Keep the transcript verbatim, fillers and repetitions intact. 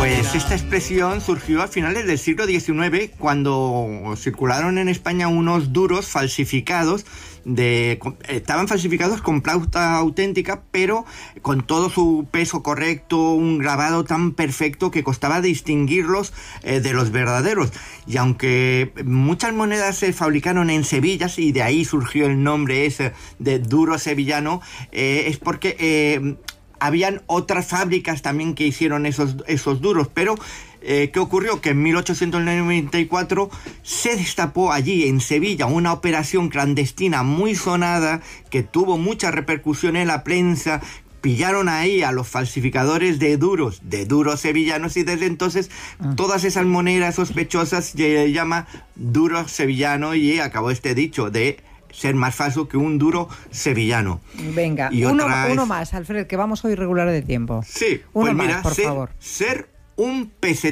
Pues esta expresión surgió a finales del siglo diecinueve, cuando circularon en España unos duros falsificados. De, estaban falsificados con plata auténtica, pero con todo su peso correcto, un grabado tan perfecto que costaba distinguirlos eh, de los verdaderos. Y aunque muchas monedas se fabricaron en Sevilla, y de ahí surgió el nombre ese de duro sevillano, eh, es porque eh, habían otras fábricas también que hicieron esos, esos duros, pero Eh, ¿qué ocurrió? Que en mil ochocientos noventa y cuatro se destapó allí en Sevilla una operación clandestina muy sonada que tuvo mucha repercusión en la prensa. Pillaron ahí a los falsificadores de duros, de duros sevillanos, y desde entonces ah. todas esas monedas sospechosas se llama duro sevillano, y acabó este dicho de ser más falso que un duro sevillano. Venga, y uno, otra uno es... más, Alfred, que vamos hoy regular de tiempo. Sí, uno pues más, mira, por ser, favor. ser un pesetero.